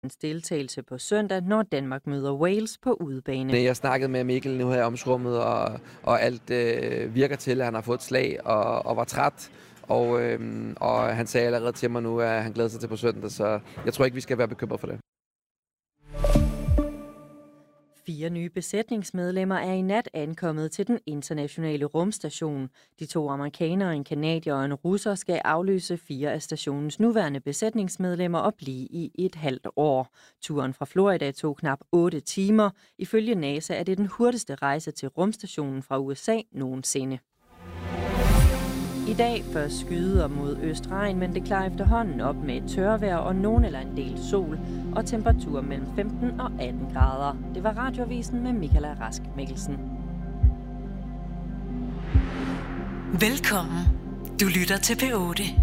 deltagelse på søndag, når Danmark møder Wales på udebane. Jeg snakkede med Mikkel nu her i omsrummet, og alt virker til, at han har fået et slag og var træt. Og han sagde allerede til mig nu, at han glæder sig til på søndag, så jeg tror ikke, vi skal være bekymret for det. 4 nye besætningsmedlemmer er i nat ankommet til den internationale rumstation. De 2 amerikanere, en canadier og en russer skal afløse 4 af stationens nuværende besætningsmedlemmer og blive i et halvt år. Turen fra Florida tog knap 8 timer. Ifølge NASA er det den hurtigste rejse til rumstationen fra USA nogensinde. I dag først skyder mod østregn, men det klarer efterhånden op med et tørvejr og nogen eller en del sol og temperatur mellem 15 og 18 grader. Det var Radioavisen med Michaela Rask Mikkelsen. Velkommen. Du lytter til P8.